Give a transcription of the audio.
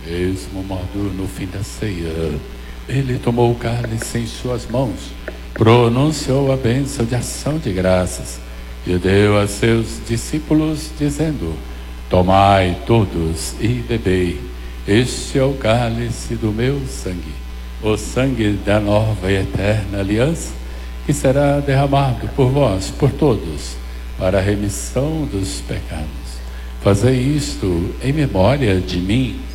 mesmo modo, no fim da ceia, ele tomou o cálice em suas mãos, pronunciou a bênção de ação de graças e deu a seus discípulos, dizendo: tomai todos e bebei, este é o cálice do meu sangue, o sangue da nova e eterna aliança, que será derramado por vós, por todos, para a remissão dos pecados. Fazei isto em memória de mim.